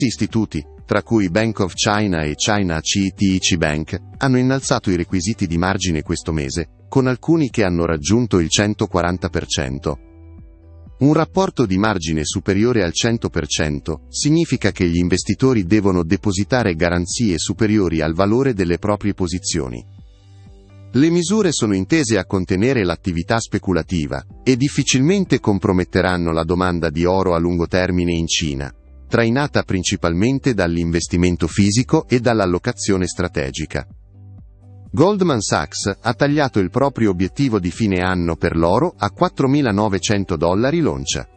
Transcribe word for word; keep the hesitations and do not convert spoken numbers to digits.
istituti, tra cui Bank of China e China C T C Bank, hanno innalzato i requisiti di margine questo mese, con alcuni che hanno raggiunto il centoquaranta per cento. Un rapporto di margine superiore al cento per cento significa che gli investitori devono depositare garanzie superiori al valore delle proprie posizioni. Le misure sono intese a contenere l'attività speculativa e difficilmente comprometteranno la domanda di oro a lungo termine in Cina, trainata principalmente dall'investimento fisico e dall'allocazione strategica. Goldman Sachs ha tagliato il proprio obiettivo di fine anno per l'oro a quattromilanovecento dollari l'oncia.